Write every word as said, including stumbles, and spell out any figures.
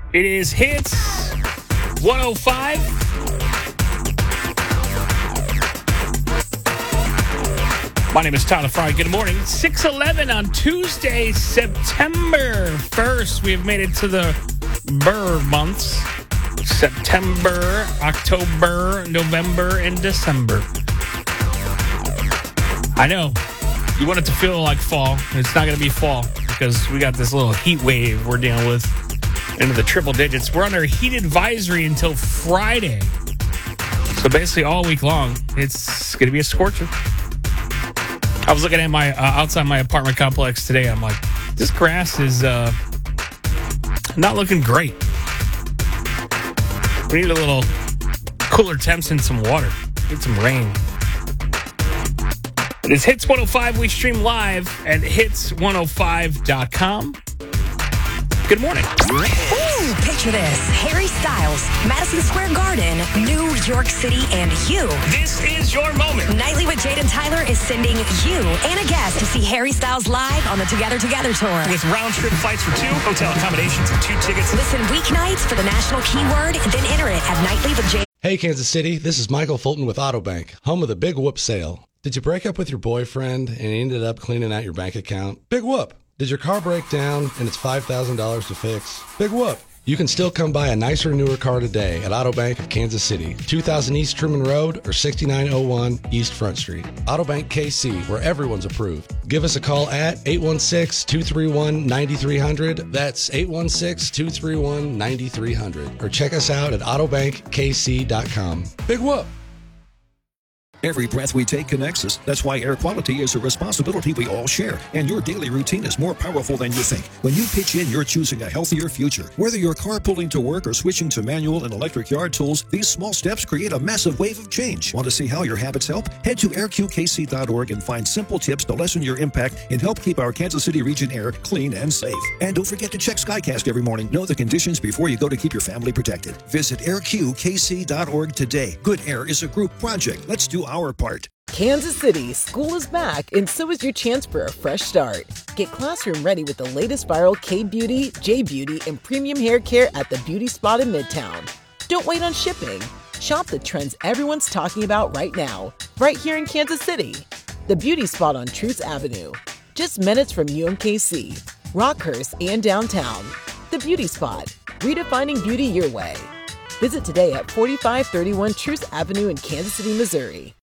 It is Hits one oh five. My name is Tyler Fry. Good morning. six eleven on Tuesday, September first. We have made it to the Burr months. September, October, November, and December. I know. You want it to feel like fall. It's not going to be fall because we got this little heat wave we're dealing with into the triple digits. We're under heat advisory until Friday. So basically all week long, it's going to be a scorcher. I was looking at my uh, outside my apartment complex today. I'm like, this grass is uh, not looking great. We need a little cooler temps and some water. Need some rain. It is Hits one oh five. We stream live at hits one oh five dot com. Good morning. Ooh, picture this. Harry Styles, Madison Square Garden, New York City, and you. This is your moment. Nightly with Jade and Tyler is sending you and a guest to see Harry Styles live on the Together Together tour. With round-trip flights for two, hotel accommodations, and two tickets. Listen weeknights for the national keyword, then enter it at Nightly with Jade. Hey, Kansas City. This is Michael Fulton with AutoBank, home of the Big Whoop sale. Did you break up with your boyfriend and he ended up cleaning out your bank account? Big whoop. Did your car break down and it's five thousand dollars to fix? Big whoop. You can still come buy a nicer, newer car today at AutoBank of Kansas City, two thousand East Truman Road or sixty-nine oh one East Front Street. AutoBank K C, where everyone's approved. Give us a call at eight one six, two three one, nine three zero zero. That's eight one six, two three one, nine three zero zero. Or check us out at autobank k c dot com. Big whoop. Every breath we take connects us. That's why air quality is a responsibility we all share. And your daily routine is more powerful than you think. When you pitch in, you're choosing a healthier future. Whether you're carpooling to work or switching to manual and electric yard tools, these small steps create a massive wave of change. Want to see how your habits help? Head to air q k c dot org and find simple tips to lessen your impact and help keep our Kansas City region air clean and safe. And don't forget to check Skycast every morning. Know the conditions before you go to keep your family protected. Visit air q k c dot org today. Good Air is a group project. Let's do our part. Kansas City, school is back, and so is your chance for a fresh start. Get classroom ready with the latest viral K-Beauty, J-Beauty, and premium hair care at the Beauty Spot in Midtown. Don't wait on shipping. Shop the trends everyone's talking about right now, right here in Kansas City. The Beauty Spot on Truce Avenue, just minutes from U M K C, Rockhurst, and downtown. The Beauty Spot, redefining beauty your way. Visit today at forty-five thirty-one Truce Avenue in Kansas City, Missouri.